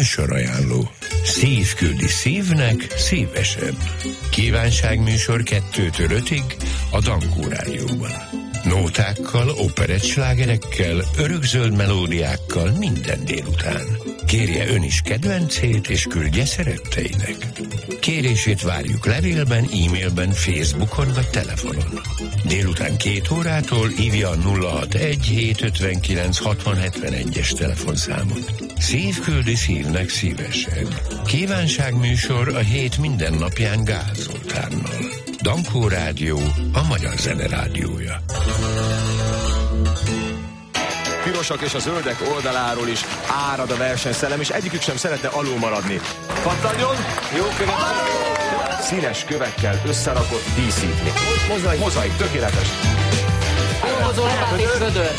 Műsorajánló. Szív küldi szívnek, szívesebb. Kívánságműsor 2-től 5-ig a Dankó Rádióban. Nótákkal, operettslágerekkel, örökzöld melódiákkal minden délután. Kérje ön is kedvencét, és küldje szeretteinek. Kérését várjuk levélben, e-mailben, Facebookon vagy telefonon. Délután 2 órától hívja a 061-759-6071-es telefonszámot. Szív küldi szívnek szívesen. Kívánságműsor a hét minden napján Gál Zoltánnal. Dankó Rádió, a magyar zene rádiója. Pirosak és a zöldek oldaláról is árad a versenyszellem, és egyikük sem szeretne alul maradni. Pattanjon! Jó követ! Színes kövekkel összerakott díszítmény. Mozaik, tökéletes. Elhozó lapát és vödör.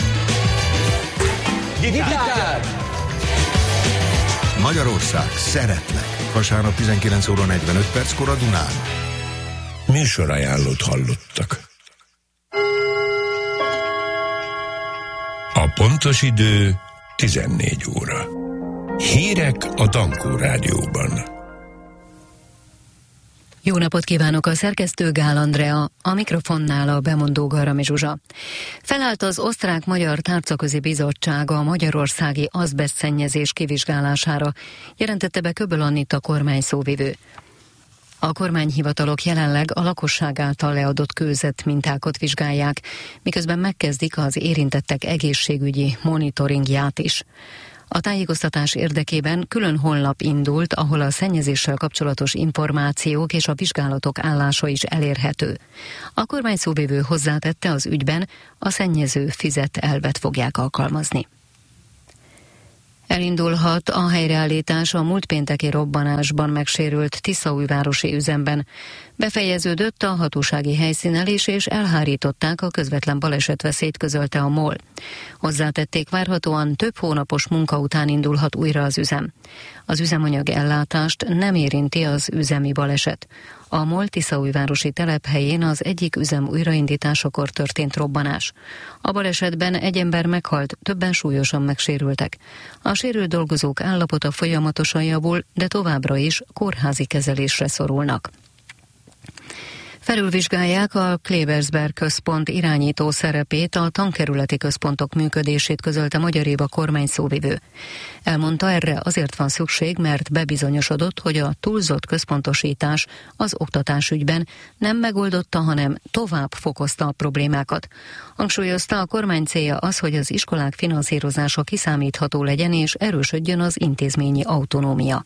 Gitár! Magyarország, szeretlek. Vasárnap 19 óra 45 perckor a Dunán. Műsorajánlót hallottak. A pontos idő 14 óra. Hírek a Dankó Rádióban. Jó napot kívánok, a szerkesztő Gál Andrea, a mikrofonnál a bemondó Garami Zsuzsa. Felállt az Osztrák-Magyar Tárcaközi Bizottsága a magyarországi azbesztszennyezés kivizsgálására, jelentette be Köböl Anita kormányszóvivő. A kormányhivatalok jelenleg a lakosság által leadott kőzet mintákat vizsgálják, miközben megkezdik az érintettek egészségügyi monitoringját is. A tájékoztatás érdekében külön honlap indult, ahol a szennyezéssel kapcsolatos információk és a vizsgálatok állása is elérhető. A kormányszóvivő hozzátette, az ügyben a szennyező fizet elvet fogják alkalmazni. Elindulhat a helyreállítás a múlt pénteki robbanásban megsérült tiszaújvárosi üzemben. Befejeződött a hatósági helyszínelés, és elhárították a közvetlen balesetveszélyt, közölte a MOL. Hozzátették, várhatóan több hónapos munka után indulhat újra az üzem. Az üzemanyag ellátást nem érinti az üzemi baleset. A MOL tiszaújvárosi telephelyén az egyik üzem újraindításakor történt robbanás. A balesetben egy ember meghalt, többen súlyosan megsérültek. A sérült dolgozók állapota folyamatosan javul, de továbbra is kórházi kezelésre szorulnak. Felülvizsgálják a Klebersberg központ irányító szerepét, a tankerületi központok működését, közölte Magyar Éva kormányszóvivő. Elmondta, erre azért van szükség, mert bebizonyosodott, hogy a túlzott központosítás az oktatásügyben nem megoldotta, hanem tovább fokozta a problémákat. Hangsúlyozta, a kormány célja az, hogy az iskolák finanszírozása kiszámítható legyen és erősödjön az intézményi autonómia.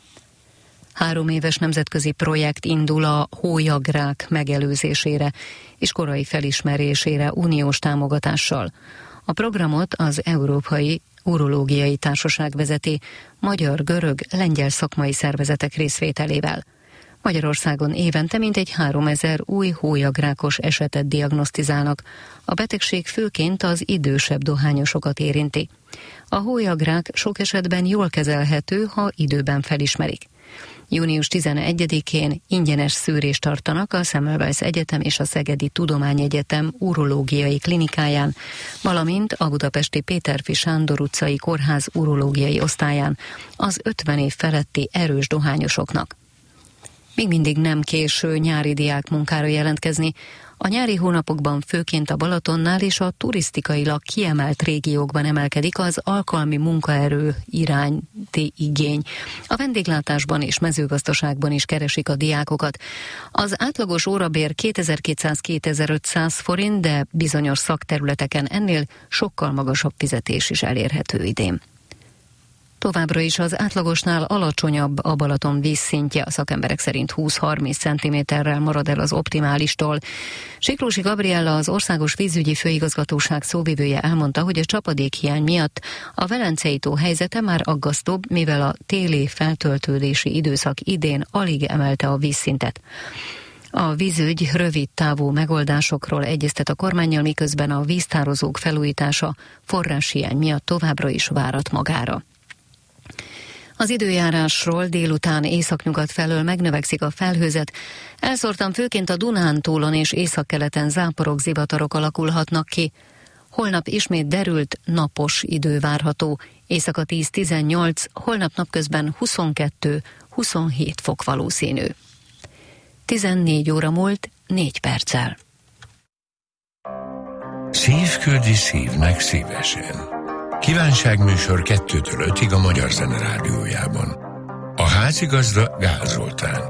3 éves nemzetközi projekt indul a hólyagrák megelőzésére és korai felismerésére uniós támogatással. A programot az Európai Urológiai Társaság vezeti, magyar, görög, lengyel szakmai szervezetek részvételével. Magyarországon évente mintegy 3000 új hólyagrákos esetet diagnosztizálnak. A betegség főként az idősebb dohányosokat érinti. A hólyagrák sok esetben jól kezelhető, ha időben felismerik. Június 11-én ingyenes szűrést tartanak a Semmelweis Egyetem és a Szegedi Tudományegyetem urológiai klinikáján, valamint a budapesti Péterfi Sándor utcai kórház urológiai osztályán az 50 év feletti erős dohányosoknak. Még mindig nem késő nyári diákmunkára jelentkezni. A nyári hónapokban főként a Balatonnál és a turisztikailag kiemelt régiókban emelkedik az alkalmi munkaerő iránti igény. A vendéglátásban és mezőgazdaságban is keresik a diákokat. Az átlagos órabér 2200-2500 forint, de bizonyos szakterületeken ennél sokkal magasabb fizetés is elérhető idén. Továbbra is az átlagosnál alacsonyabb a Balaton vízszintje, a szakemberek szerint 20-30 cm-rel marad el az optimálistól. Siklósi Gabriella, az Országos Vízügyi Főigazgatóság szóvivője elmondta, hogy a csapadékhiány miatt a Velencei tó helyzete már aggasztóbb, mivel a téli feltöltődési időszak idén alig emelte a vízszintet. A vízügy rövid távú megoldásokról egyeztet a kormánnyal, miközben a víztározók felújítása forráshiány miatt továbbra is várat magára. Az időjárásról: délután északnyugat felől megnövekszik a felhőzet. Elszórtan főként a Dunántúlon és északkeleten záporok, zivatarok alakulhatnak ki. Holnap ismét derült, napos idő várható, Éjszaka 10-18, holnap napközben 22-27 fok valószínű. 14 óra múlt 4 perccel. Szív küldi szívnek szívesen. Kívánságműsor 2-től 5-ig a Magyar Zene Rádiójában. A házigazda Gál Zoltán.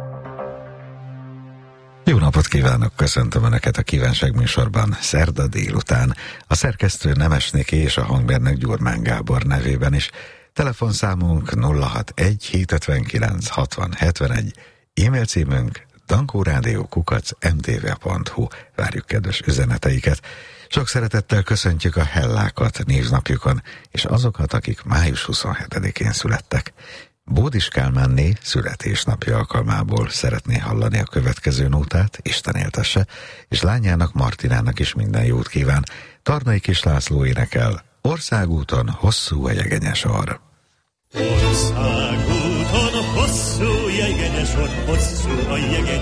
Jó napot kívánok, köszöntöm Önöket a kívánságműsorban szerda délután. A szerkesztő Nemesnéki és a hangmérnök Gyurmán Gábor nevében is. Telefonszámunk 061 759 60 71, e-mail címünk dankórádió@mtv.hu. Várjuk kedves üzeneteiket. Sok szeretettel köszöntjük a Hellákat névnapjukon, és azokat, akik május 27-én születtek. Bódis Kálmánné születésnapja alkalmából szeretné hallani a következő nótát, Isten éltesse, és lányának Martinának is minden jót kíván. Tarnai Kis László énekel, Országúton hosszú a jegenyes orr. Országúton hosszú jegenyes orr, hosszú a jegenyes